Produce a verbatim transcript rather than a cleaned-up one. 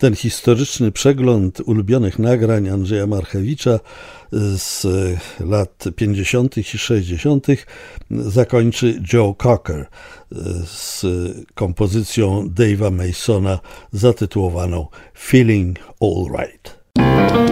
Ten historyczny przegląd ulubionych nagrań Andrzeja Marchewicza z lat pięćdziesiątych i sześćdziesiątych zakończy Joe Cocker z kompozycją Dave'a Masona zatytułowaną Feeling All Right.